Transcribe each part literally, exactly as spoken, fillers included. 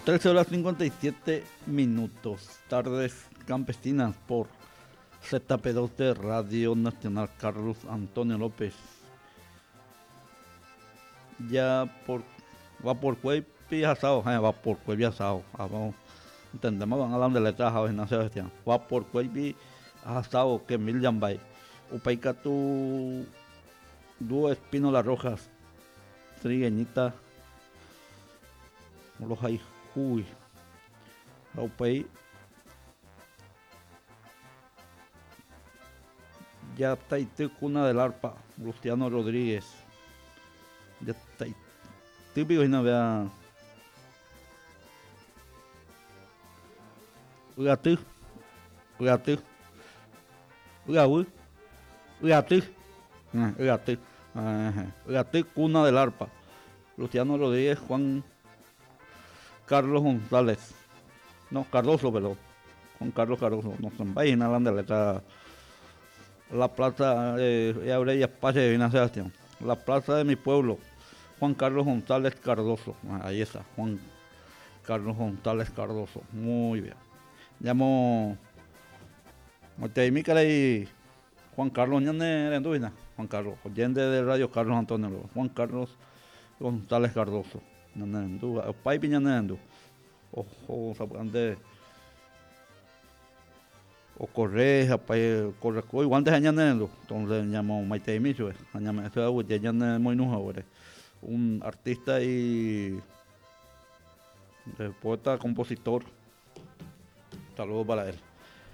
trece horas cincuenta y siete minutos, tardes campesinas por Z P dos de Radio Nacional Carlos Antonio López. Ya por va por cuepi asado, eh, va por cuepi asado. Ah, vamos, entendemos, van a hablar de letras a Ignacio Sebastián. Va por cuepi asado que mil yambay. Upaica tu dúo espino las rojas, trigueñita, los hay, uy, upay. Ya está ahí cuna del arpa, Luciano Rodríguez. Ya está ahí. Típico y no vea. Uga tú, uga tú, uga uy, uga tú, uga tú, uga tú, cuna del arpa. Luciano Rodríguez, Juan Carlos González. No, Cardoso, pero Juan Carlos Cardoso. No se vayan a la letra. La plaza, eh, ya habré ya pase de Vina Sebastián. La plaza de mi pueblo, Juan Carlos González Cardoso. Ahí está, Juan Carlos González Cardoso. Muy bien. Llamo. Moteimi y Juan Carlos Ñane Enduvina. Juan Carlos, oyente de Radio Carlos Antonio. Juan Carlos González Cardoso. Ñane Enduva. El pai Ñane Endu. Ojo, de. O correja, pai, corre, igual de añanendo, entonces llamo Maite Micho, añame, eso es ya muy nuevo, un artista y poeta, compositor. Saludos para él.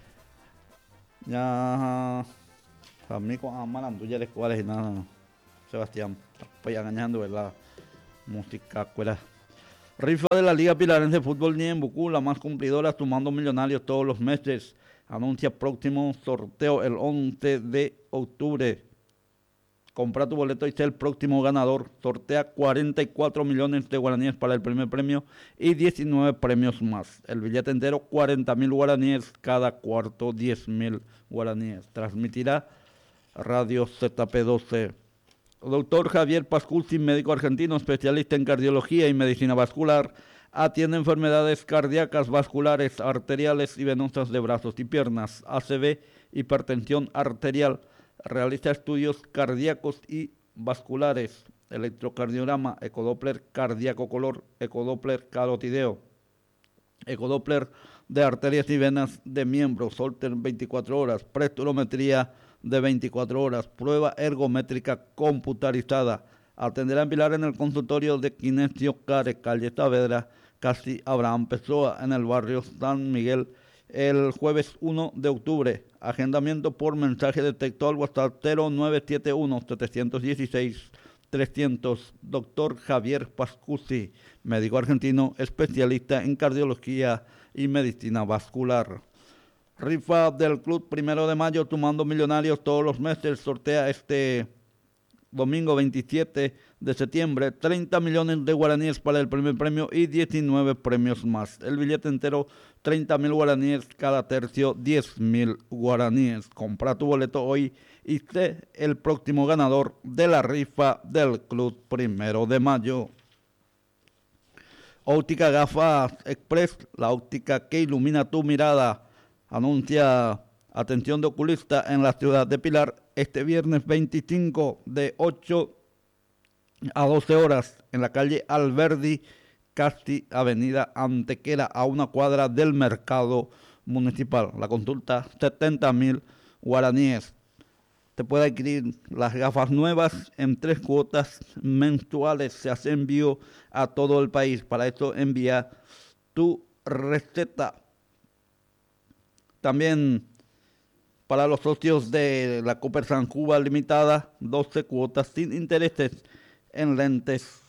Ya a mí con Amalando ya les cuales y nada, Sebastián, pues engañando, ¿verdad? Música, escuela. Rifa de la Liga Pilarense de Fútbol Niembucú, la más cumplidora, sumando millonarios todos los meses. Anuncia próximo sorteo el once de octubre. Compra tu boleto y sé el próximo ganador. Sortea cuarenta y cuatro millones de guaraníes para el primer premio y diecinueve premios más. El billete entero, cuarenta mil guaraníes. Cada cuarto, diez mil guaraníes. Transmitirá Radio Z P doce. Doctor Javier Pascucci, médico argentino, especialista en cardiología y medicina vascular. Atiende enfermedades cardíacas, vasculares, arteriales y venosas de brazos y piernas, A C V, hipertensión arterial. Realiza estudios cardíacos y vasculares, electrocardiograma, ecodoppler cardíaco color, ecodoppler carotideo, ecodoppler de arterias y venas de miembros, Holter veinticuatro horas, presturometría de veinticuatro horas, prueba ergométrica computarizada. Atenderá en Pilar en el consultorio de Kinesio Care, calle Saavedra, casi Abraham Pessoa, en el barrio San Miguel, el jueves uno de octubre. Agendamiento por mensaje de texto al WhatsApp cero nueve siete uno, siete uno seis, trescientos. Doctor Javier Pascucci, médico argentino, especialista en cardiología y medicina vascular. Rifa del Club Primero de Mayo, Tomando Millonarios todos los meses. Sortea este domingo veintisiete de septiembre, treinta millones de guaraníes para el primer premio y diecinueve premios más. El billete entero, treinta mil guaraníes, cada tercio, diez mil guaraníes. Compra tu boleto hoy y sé el próximo ganador de la rifa del Club Primero de Mayo. Óptica Gafas Express, la óptica que ilumina tu mirada. Anuncia atención de oculista en la ciudad de Pilar este viernes veinticinco de ocho a doce horas en la calle Alberdi, casi avenida Antequera, a una cuadra del mercado municipal. La consulta, setenta mil guaraníes. Te puede adquirir las gafas nuevas en tres cuotas mensuales. Se hace envío a todo el país. Para esto envía tu receta. También para los socios de la Cooper San Cuba Limitada, doce cuotas sin intereses en lentes.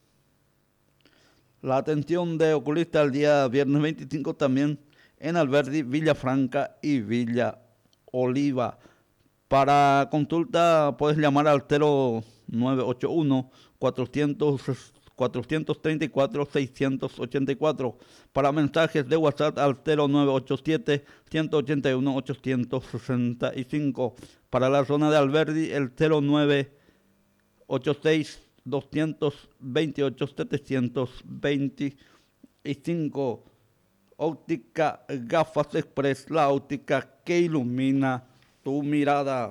La atención de oculista el día viernes veinticinco también en Alberdi, Villafranca y Villa Oliva. Para consulta puedes llamar al cero nueve ocho uno, cuatrocientos treinta y cuatro, seiscientos ochenta y cuatro. Para mensajes de WhatsApp al cero nueve ocho siete, ciento ochenta y uno, ochocientos sesenta y cinco. Para la zona de Alberdi el cero nueve ocho seis, doscientos veintiocho, setecientos veintiuno. y cinco. Óptica Gafas Express, la óptica que ilumina tu mirada.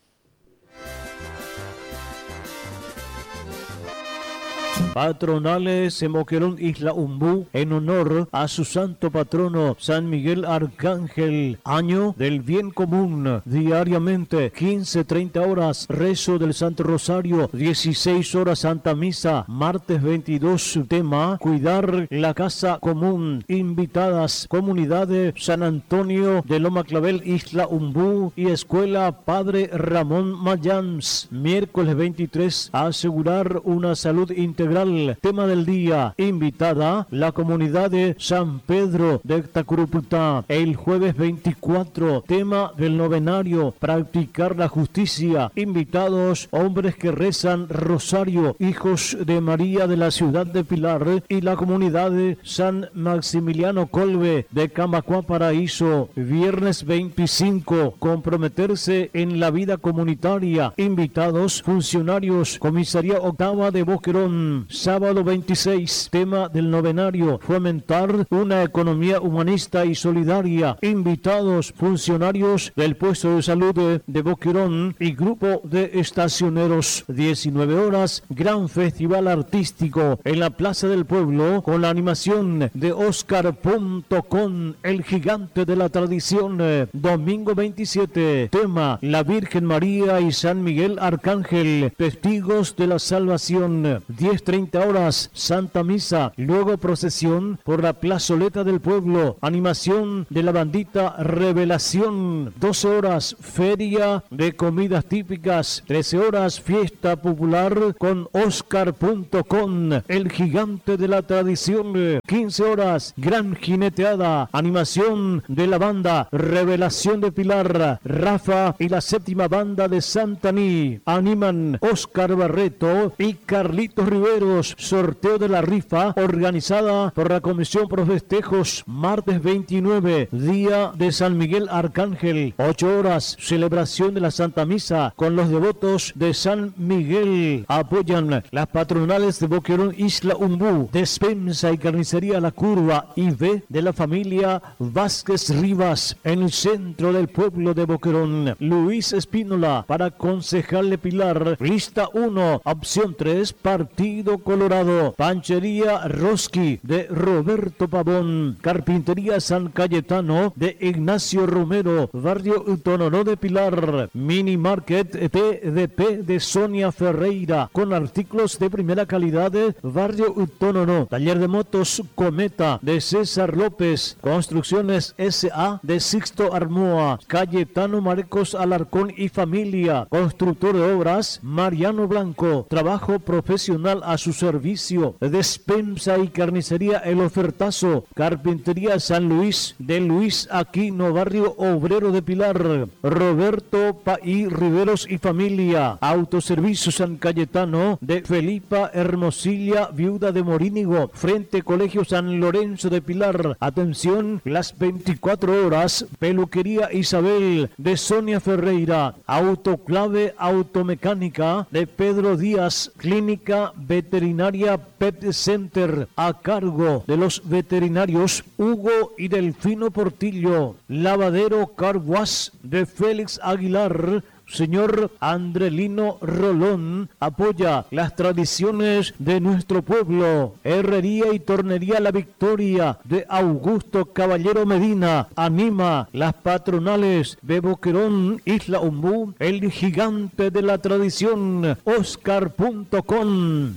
Patronales en Boquerón, Isla Umbú, en honor a su santo patrono San Miguel Arcángel. Año del bien común. Diariamente, quince treinta horas, rezo del Santo Rosario. dieciséis horas, Santa Misa. Martes veintidós, tema, cuidar la casa común. Invitadas, comunidad de San Antonio de Loma Clavel, Isla Umbú y Escuela Padre Ramón Mayans. Miércoles veintitrés, asegurar una salud integral. Tema del día, invitada la comunidad de San Pedro de Tacuruputá. El jueves veinticuatro, tema del novenario, practicar la justicia. Invitados, hombres que rezan rosario, hijos de María de la ciudad de Pilar y la comunidad de San Maximiliano Colbe de Camacuá Paraíso. Viernes veinticinco, comprometerse en la vida comunitaria. Invitados, funcionarios, comisaría octava de Boquerón. Sábado veintiséis, tema del novenario, fomentar una economía humanista y solidaria. Invitados, funcionarios del puesto de salud de, de Boquerón y grupo de estacioneros. diecinueve horas, gran festival artístico en la Plaza del Pueblo con la animación de Oscar punto com, el gigante de la tradición. Domingo veintisiete, tema la Virgen María y San Miguel Arcángel, testigos de la salvación. diez treinta horas, Santa Misa, luego procesión por la plazoleta del pueblo, animación de la bandita Revelación. doce horas, feria de comidas típicas. trece horas, fiesta popular con Oscar punto com, el gigante de la tradición. quince horas, gran jineteada, animación de la banda Revelación de Pilar, Rafa y la séptima banda de Santaní. Animan Oscar Barreto y Carlitos Rivero. Sorteo de la rifa organizada por la Comisión Pro Festejos. Martes veintinueve, día de San Miguel Arcángel. ocho horas, celebración de la Santa Misa con los devotos de San Miguel. Apoyan las patronales de Boquerón, Isla Umbú, Despensa y Carnicería La Curva y B de la familia Vázquez Rivas en el centro del pueblo de Boquerón. Luis Espínola para concejal de Pilar. Lista uno, opción tres, partido Colorado. Panchería Roski de Roberto Pavón. Carpintería San Cayetano de Ignacio Romero, barrio Utonono de Pilar. Mini Market P D P de Sonia Ferreira con artículos de primera calidad, barrio Utonono. Taller de motos Cometa de César López. Construcciones S A de Sixto Armoa. Cayetano Marcos Alarcón y familia. Constructor de obras Mariano Blanco. Trabajo profesional a su servicio. Despensa y carnicería El Ofertazo. Carpintería San Luis de Luis Aquino, barrio Obrero de Pilar. Roberto Paí Riveros y familia. Autoservicio San Cayetano de Felipa Hermosilla, viuda de Morínigo, frente Colegio San Lorenzo de Pilar. Atención, las veinticuatro horas. Peluquería Isabel de Sonia Ferreira. Autoclave Automecánica de Pedro Díaz. Clínica Veterinaria Pet Center a cargo de los veterinarios Hugo y Delfino Portillo. Lavadero Car Wash de Félix Aguilar. Señor Andrelino Rolón apoya las tradiciones de nuestro pueblo. Herrería y Tornería La Victoria de Augusto Caballero Medina anima las patronales de Boquerón, Isla Umbú, el gigante de la tradición, Oscar punto com.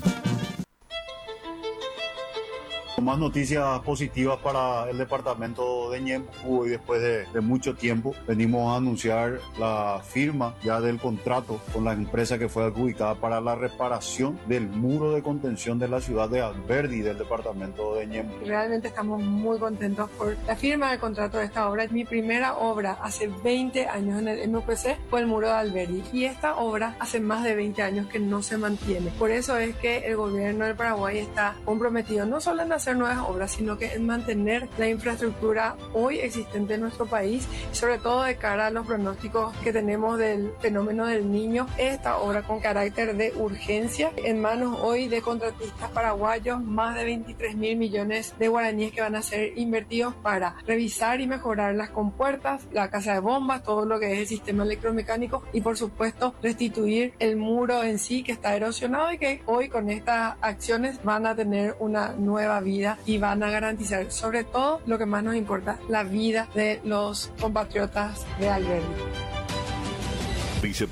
Más noticias positivas para el departamento de Ñemby. Después de, de mucho tiempo venimos a anunciar la firma ya del contrato con la empresa que fue adjudicada para la reparación del muro de contención de la ciudad de Alberdi del departamento de Ñemby. Realmente estamos muy contentos por la firma del contrato de esta obra. Es mi primera obra hace veinte años en el M P C, fue el muro de Alberdi, y esta obra hace más de veinte años que no se mantiene. Por eso es que el gobierno del Paraguay está comprometido no solo en hacer hacer nuevas obras, sino que en mantener la infraestructura hoy existente en nuestro país, y sobre todo de cara a los pronósticos que tenemos del fenómeno del Niño. Esta obra con carácter de urgencia, en manos hoy de contratistas paraguayos, más de veintitrés mil millones de guaraníes que van a ser invertidos para revisar y mejorar las compuertas, la casa de bombas, todo lo que es el sistema electromecánico y por supuesto restituir el muro en sí que está erosionado y que hoy con estas acciones van a tener una nueva vida y van a garantizar sobre todo lo que más nos importa, la vida de los compatriotas de Alberdi.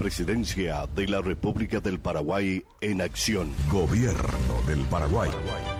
Vicepresidencia de la República del Paraguay en acción. Gobierno del Paraguay.